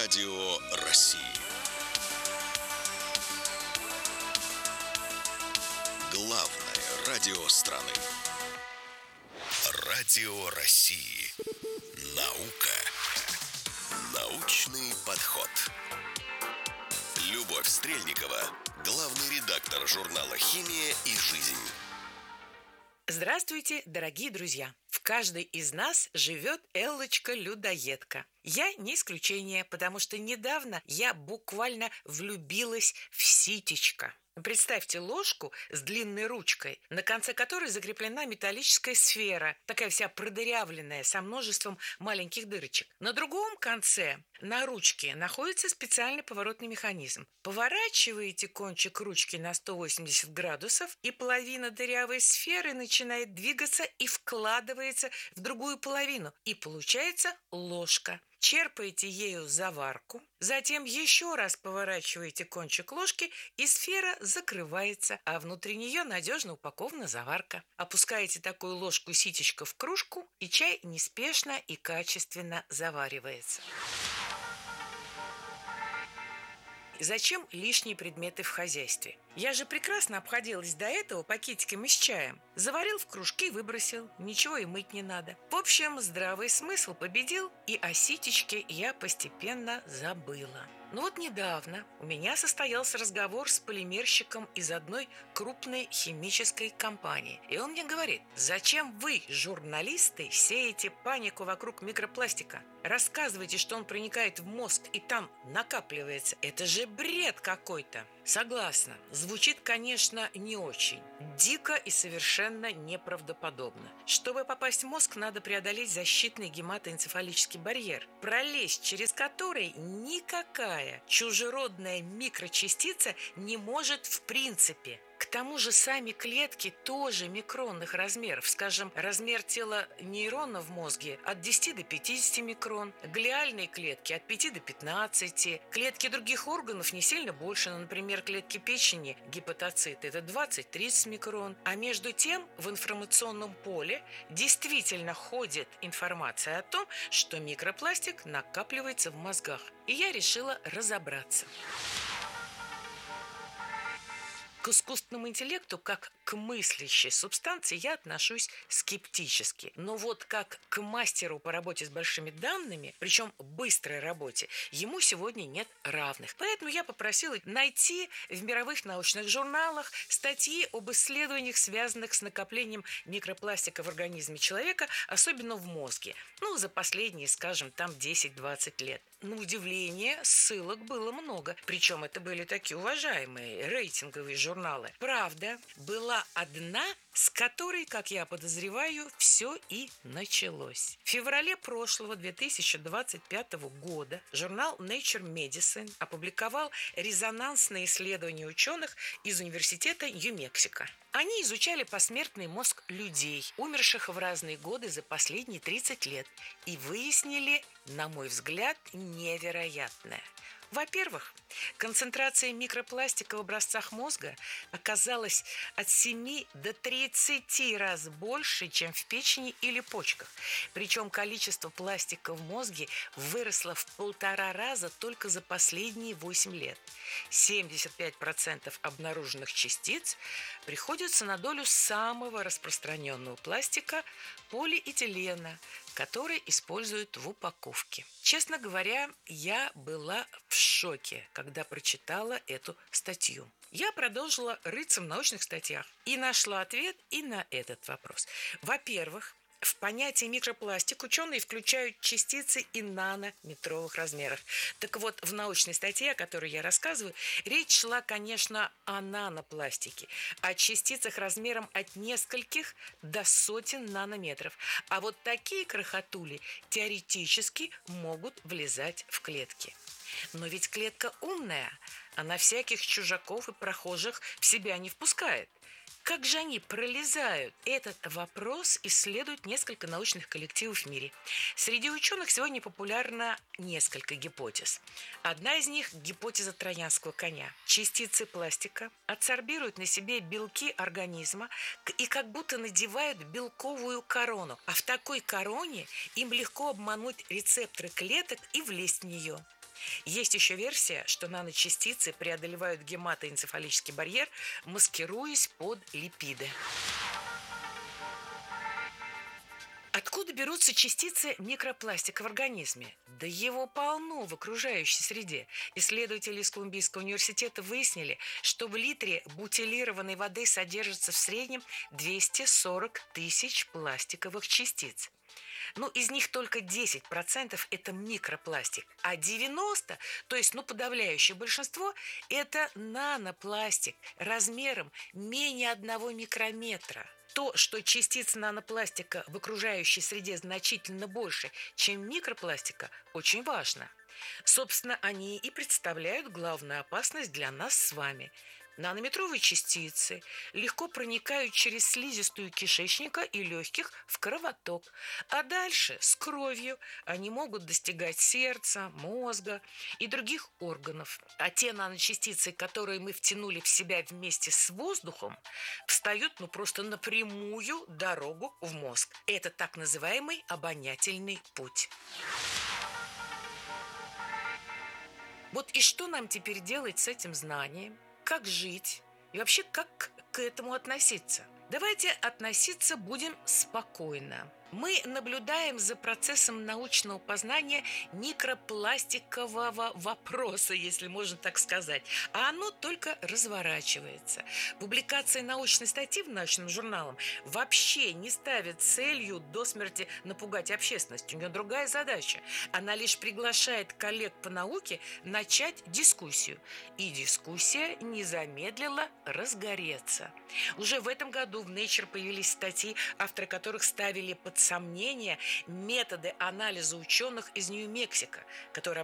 Радио России. Главное радио страны. Радио России. Наука. Научный подход. Любовь Стрельникова, главный редактор журнала «Химия и жизнь». Здравствуйте, дорогие друзья! В каждой из нас живет Эллочка-людоедка. Я не исключение, потому что недавно я буквально влюбилась в ситечко. Представьте ложку с длинной ручкой, на конце которой закреплена металлическая сфера, такая вся продырявленная, со множеством маленьких дырочек. На другом конце, на ручке, находится специальный поворотный механизм. Поворачиваете кончик ручки на 180 градусов, и половина дырявой сферы начинает двигаться и вкладывается в другую половину. И получается ложка. Черпаете ею заварку, затем еще раз поворачиваете кончик ложки, и сфера закрывается, а внутри нее надежно упакована заварка. Опускаете такую ложку-ситечко в кружку, и чай неспешно и качественно заваривается. Зачем лишние предметы в хозяйстве? Я же прекрасно обходилась до этого пакетиками с чаем. Заварил в кружке и выбросил. Ничего и мыть не надо. В общем, здравый смысл победил, и о ситечке я постепенно забыла. Но вот недавно у меня состоялся разговор с полимерщиком из одной крупной химической компании. И он мне говорит: зачем вы, журналисты, сеете панику вокруг микропластика? Рассказывайте, что он проникает в мозг и там накапливается. Это же бред какой-то. Согласна, звучит, конечно, не очень. Дико и совершенно неправдоподобно. Чтобы попасть в мозг, надо преодолеть защитный гематоэнцефалический барьер, пролезть через который никакая чужеродная микрочастица не может в принципе. К тому же сами клетки тоже микронных размеров. Скажем, размер тела нейрона в мозге от 10 до 50 микрон, глиальные клетки от 5 до 15, клетки других органов не сильно больше, например, клетки печени, гепатоциты, это 20-30 микрон. А между тем в информационном поле действительно ходит информация о том, что микропластик накапливается в мозгах. И я решила разобраться. К искусственному интеллекту, как к мыслящей субстанции, я отношусь скептически. Но вот как к мастеру по работе с большими данными, причем быстрой работе, ему сегодня нет равных. Поэтому я попросила найти в мировых научных журналах статьи об исследованиях, связанных с накоплением микропластика в организме человека, особенно в мозге. За последние, скажем, там 10-20 лет. На удивление, ссылок было много. Причем это были такие уважаемые рейтинговые журналы. Правда, была одна, с которой, как я подозреваю, все и началось. В феврале прошлого 2025 года журнал Nature Medicine опубликовал резонансное исследование ученых из университета Нью-Мексико. Они изучали посмертный мозг людей, умерших в разные годы за последние 30 лет, и выяснили, на мой взгляд, невероятное. Во-первых, концентрация микропластика в образцах мозга оказалась от 7 до 30 раз больше, чем в печени или почках. Причем количество пластика в мозге выросло в 1,5 раза только за последние 8 лет. 75% обнаруженных частиц приходится на долю самого распространенного пластика – полиэтилена, который используют в упаковке. Честно говоря, я была в шоке, когда прочитала эту статью. Я продолжила рыться в научных статьях и нашла ответ и на этот вопрос. Во-первых, в понятие микропластик ученые включают частицы и нанометровых размеров. Так вот, в научной статье, о которой я рассказываю, речь шла, конечно, о нанопластике, о частицах размером от нескольких до сотен нанометров. А вот такие крохотули теоретически могут влезать в клетки. Но ведь клетка умная, она всяких чужаков и прохожих в себя не впускает. Как же они пролезают? Этот вопрос исследуют несколько научных коллективов в мире. Среди ученых сегодня популярно несколько гипотез. Одна из них – гипотеза троянского коня. Частицы пластика адсорбируют на себе белки организма и как будто надевают белковую корону. А в такой короне им легко обмануть рецепторы клеток и влезть в нее. Есть еще версия, что наночастицы преодолевают гематоэнцефалический барьер, маскируясь под липиды. Откуда берутся частицы микропластика в организме? Да его полно в окружающей среде. Исследователи из Колумбийского университета выяснили, что в литре бутилированной воды содержится в среднем 240 тысяч пластиковых частиц. Из них только 10% это микропластик, а 90%, то есть подавляющее большинство, это нанопластик размером менее 1 микрометра. То, что частиц нанопластика в окружающей среде значительно больше, чем микропластика, очень важно. Собственно, они и представляют главную опасность для нас с вами. Нанометровые частицы легко проникают через слизистую кишечника и легких в кровоток, а дальше с кровью они могут достигать сердца, мозга и других органов. А те наночастицы, которые мы втянули в себя вместе с воздухом, встают просто на прямую дорогу в мозг. Это так называемый обонятельный путь. И что нам теперь делать с этим знанием? Как жить и вообще как к этому относиться? Давайте относиться будем спокойно. Мы наблюдаем за процессом научного познания микропластикового вопроса, если можно так сказать, а оно только разворачивается. Публикация научной статьи в научном журнале вообще не ставит целью до смерти напугать общественность. У нее другая задача. Она лишь приглашает коллег по науке начать дискуссию. И дискуссия не замедлила разгореться. Уже в этом году в Nature появились статьи, авторы которых ставили под сомнение методы анализа ученых из Нью-Мексико, которые